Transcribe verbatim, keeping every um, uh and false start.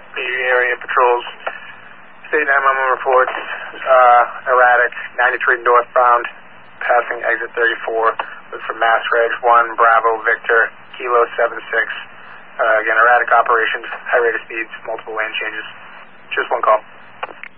area patrols. State nine one one reports, uh, erratic, ninety-three northbound, passing exit thirty-four, with from Mass Reg one, Bravo, Victor, Kilo seven six. Uh, again, erratic operations, high rate of speeds, multiple lane changes. Just one call.